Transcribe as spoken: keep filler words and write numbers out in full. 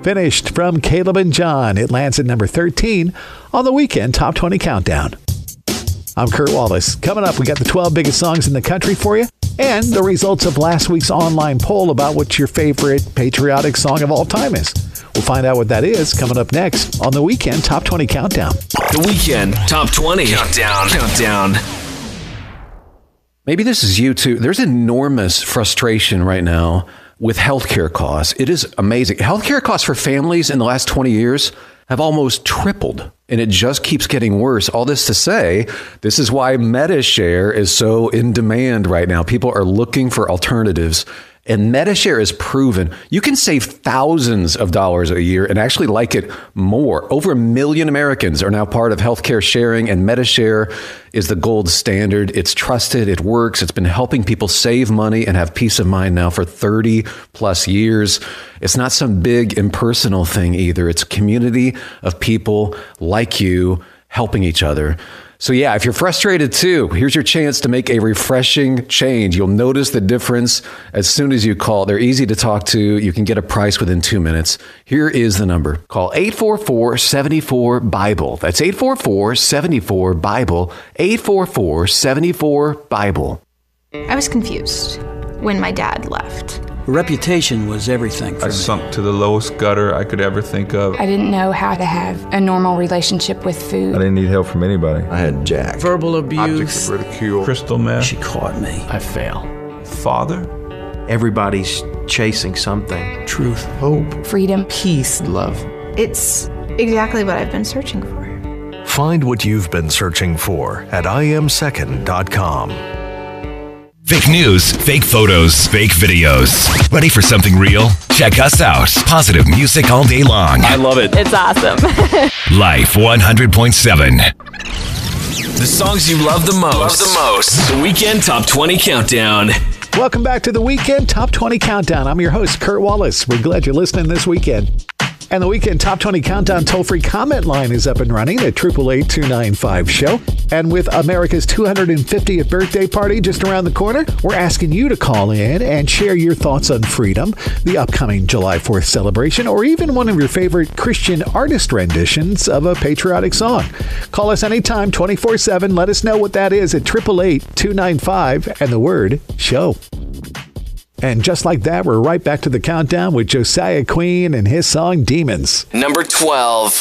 Finished from Caleb and John. It lands at number thirteen on the Weekend Top twenty Countdown. I'm Kurt Wallace. Coming up, we got the twelve biggest songs in the country for you and the results of last week's online poll about what your favorite patriotic song of all time is. We'll find out what that is coming up next on the Weekend Top twenty Countdown. The Weekend Top twenty Countdown. Countdown. Maybe this is you too. There's enormous frustration right now with healthcare costs. It is amazing. Healthcare costs for families in the last twenty years have almost tripled, and it just keeps getting worse. All this to say, this is why MediShare is so in demand right now. People are looking for alternatives. And MediShare is proven you can save thousands of dollars a year and actually like it more. Over a million Americans are now part of healthcare sharing, and MediShare is the gold standard. It's trusted. It works. It's been helping people save money and have peace of mind now for thirty plus years. It's not some big impersonal thing either. It's a community of people like you helping each other. So yeah, if you're frustrated too, here's your chance to make a refreshing change. You'll notice the difference as soon as you call. They're easy to talk to. You can get a price within two minutes. Here is the number. Call eight four four, seven four, BIBLE. That's eight four four, seven four, BIBLE. eight four four, seven four, BIBLE. I was confused when my dad left. Reputation was everything for I me. sunk to the lowest gutter I could ever think of. I didn't know how to have a normal relationship with food. I didn't need help from anybody. I had Jack. Verbal abuse. Objects of ridicule. Crystal meth. She caught me. I fail. Father. Everybody's chasing something. Truth. Hope. Freedom. Peace. Love. It's exactly what I've been searching for. Find what you've been searching for at I am second dot com. Fake news, fake photos, fake videos. Ready for something real? Check us out. Positive music all day long. I love it. It's awesome. Life one hundred point seven. The songs you love the most. Love the most. The Weekend Top twenty Countdown. Welcome back to the Weekend Top twenty Countdown. I'm your host, Kurt Wallace. We're glad you're listening this weekend. And the Weekend Top twenty Countdown toll-free comment line is up and running at eight eight eight, two nine five, show. And with America's two hundred fiftieth birthday party just around the corner, we're asking you to call in and share your thoughts on freedom, the upcoming July fourth celebration, or even one of your favorite Christian artist renditions of a patriotic song. Call us anytime, twenty-four seven. Let us know what that is at eight eight eight, two nine five and the word show. And just like that, we're right back to the countdown with Josiah Queen and his song Demons. Number twelve.